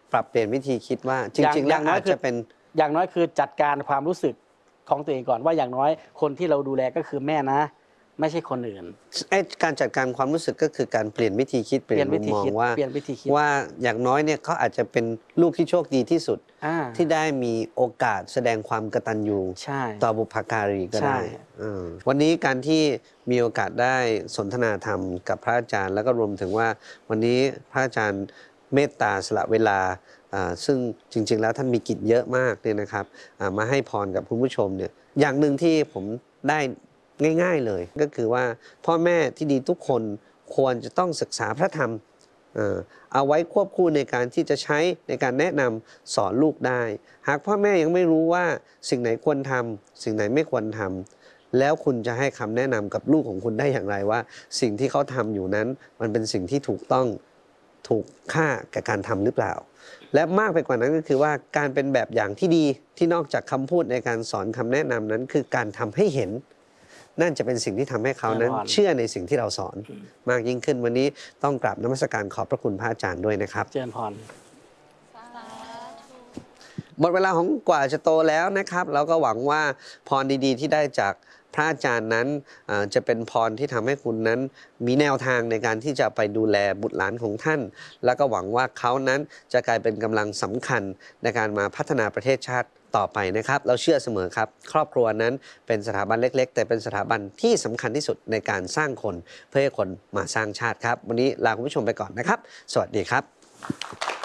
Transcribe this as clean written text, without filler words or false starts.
ปรับเปลี่ยนวิธีคิดว่าจริงๆแล้วอาจจะเป็นอย่างน้อยคือจัดการความรู้สึกของตัวเองก่อนว่าอย่างน้อยคนที่เราดูแลก็คือแม่นะไม่ใช่คนอื่นการจัดการความรู้สึกก็คือการเปลี่ยนวิธีคิดเปลี่ยนมุมมองว่าอย่างน้อยเนี่ยเขาอาจจะเป็นลูกที่โชคดีที่สุดที่ได้มีโอกาสแสดงความกตัญญูต่อบุพการีก็ได้วันนี้การที่มีโอกาสได้สนทนาธรรมกับพระอาจารย์แล้วก็รวมถึงว่าวันนี้พระอาจารย์เมตตาสละเวลาซึ่งจริงๆแล้วท่านมีกิจเยอะมากเนี่ยนะครับมาให้พรกับคุณผู้ชมเนี่ยอย่างหนึ่งที่ผมได้ง่ายๆเลยก็คือว่าพ่อแม่ที่ดีทุกคนควรจะต้องศึกษาพระธรรมเอาไว้ควบคู่ในการที่จะใช้ในการแนะนำสอนลูกได้หากพ่อแม่ยังไม่รู้ว่าสิ่งไหนควรทำสิ่งไหนไม่ควรทำแล้วคุณจะให้คำแนะนำกับลูกของคุณได้อย่างไรว่าสิ่งที่เขาทำอยู่นั้นมันเป็นสิ่งที่ถูกต้องถูกค่ากับการทำหรือเปล่าและมากไปกว่านั้นก็คือว่าการเป็นแบบอย่างที่ดีที่นอกจากคำพูดในการสอนคำแนะนำนั้นคือการทำให้เห็นนั่นจะเป็นสิ่งที่ทำให้เขานั้นเชื่อในสิ่งที่เราสอนมากยิ่งขึ้นวันนี้ต้องกราบนมัสการขอบพระคุณพระอาจารย์ด้วยนะครับเจริญพรหมดเวลาของกว่าจะโตแล้วนะครับเราก็หวังว่าพรดีๆที่ได้จากพระอาจารย์นั้นจะเป็นพรที่ทำให้คุณนั้นมีแนวทางในการที่จะไปดูแลบุตรหลานของท่านแล้วก็หวังว่าเขานั้นจะกลายเป็นกำลังสำคัญในการมาพัฒนาประเทศชาติต่อไปนะครับเราเชื่อเสมอครับครอบครัวนั้นเป็นสถาบันเล็กๆแต่เป็นสถาบันที่สำคัญที่สุดในการสร้างคนเพื่อให้คนมาสร้างชาติครับวันนี้ลาคุณผู้ชมไปก่อนนะครับสวัสดีครับ